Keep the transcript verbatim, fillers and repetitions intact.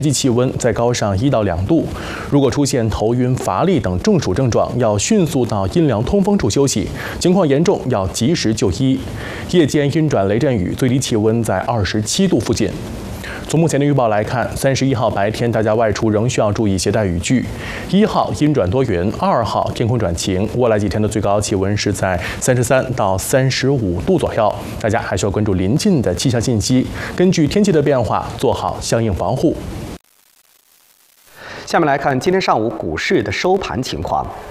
际气温再高上一到两度。如果出现头晕、乏力等中暑症状，要迅速到阴凉通风处休息，情况严重要及时就医。夜间阴转雷阵雨，最低气温在二十七度附近。从目前的预报来看，三十一号白天大家外出仍需要注意携带雨具。一号阴转多云，二号天空转晴。未来几天的最高气温是在三十三到三十五度左右，大家还需要关注临近的气象信息，根据天气的变化做好相应防护。 下面来看今天上午股市的收盘情况。